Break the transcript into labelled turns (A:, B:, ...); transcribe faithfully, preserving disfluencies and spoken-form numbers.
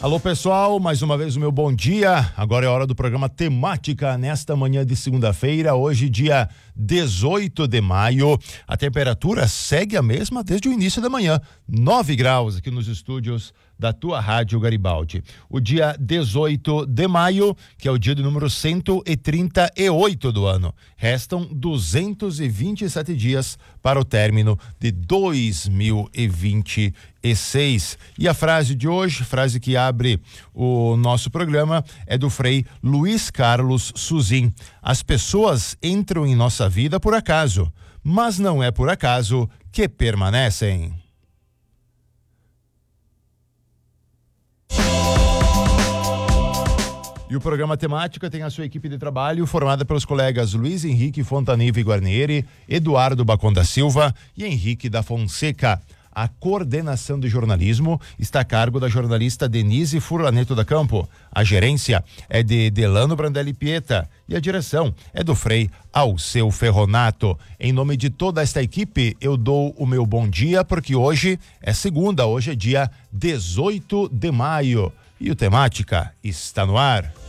A: Alô pessoal, mais uma vez o meu bom dia. Agora é hora do programa Temática nesta manhã de segunda-feira, hoje dia dezoito de maio. A temperatura segue a mesma desde o início da manhã, nove graus aqui nos estúdios da tua Rádio Garibaldi. O dia dezoito de maio, que é o dia do número cento e trinta e oito do ano. Restam duzentos e vinte e sete dias para o término de dois mil e vinte e seis. E a frase de hoje, frase que abre o nosso programa, é do Frei Luiz Carlos Suzin. As pessoas entram em nossa vida por acaso, mas não é por acaso que permanecem. E o programa Temática tem a sua equipe de trabalho formada pelos colegas Luiz Henrique Fontanive Guarnieri, Eduardo Bacon da Silva e Henrique da Fonseca. A coordenação de jornalismo está a cargo da jornalista Denise Furlaneto da Campo. A gerência é de Delano Brandelli Pieta e a direção é do Frei Alceu Ferronato. Em nome de toda esta equipe, eu dou o meu bom dia, porque hoje é segunda, hoje é dia dezoito de maio. E o Temática está no ar.